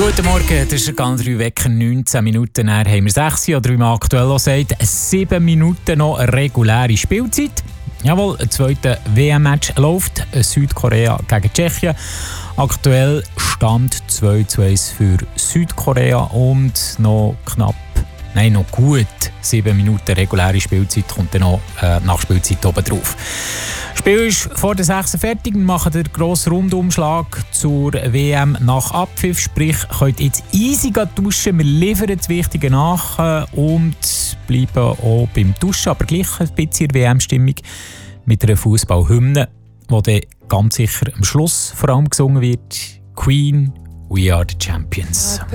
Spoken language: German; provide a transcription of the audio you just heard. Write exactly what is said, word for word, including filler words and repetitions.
Guten Morgen, das ist der Gang drei Wecker, neunzehn Minuten, dann haben wir sechs oder wie man aktuell auch sagt, sieben Minuten noch reguläre Spielzeit. Jawohl, ein zweiter W M-Match läuft, Südkorea gegen Tschechien. Aktuell Stand zwei zu eins für Südkorea und noch knapp, nein, noch gut sieben Minuten reguläre Spielzeit, kommt dann noch äh, Nachspielzeit oben drauf. Das Spiel ist vor der sechs fertig. Wir machen den grossen Rundumschlag zur W M nach Abpfiff. Sprich, könnt jetzt easy duschen. Wir liefern das Wichtige nach äh, und bleiben auch beim Duschen, aber gleich ein bisschen W M-Stimmung mit einer Fußballhymne, die dann ganz sicher am Schluss vor allem gesungen wird. Queen, We Are the Champions.